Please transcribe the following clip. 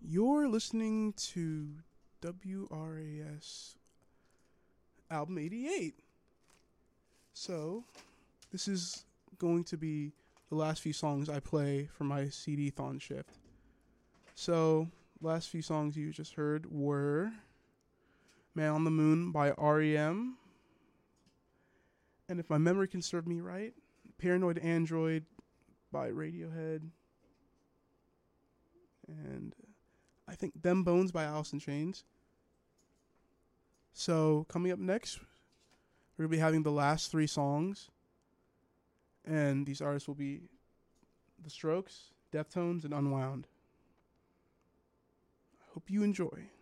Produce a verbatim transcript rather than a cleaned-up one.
You're listening to W R A S album eighty-eight. So, this is going to be the last few songs I play for my C D-thon shift. So, last few songs you just heard were Man on the Moon by R E M. And if my memory can serve me right, Paranoid Android by Radiohead. And I think Them Bones by Alice in Chains. So, coming up next, we're going to be having the last three songs. And these artists will be The Strokes, Deftones, and Unwound. I hope you enjoy.